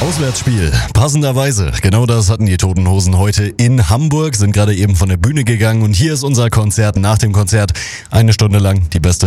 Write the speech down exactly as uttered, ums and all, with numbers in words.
Auswärtsspiel. Passenderweise. Genau das hatten die Toten Hosen heute in Hamburg, sind gerade eben von der Bühne gegangen und hier ist unser Konzert nach dem Konzert. Eine Stunde lang die beste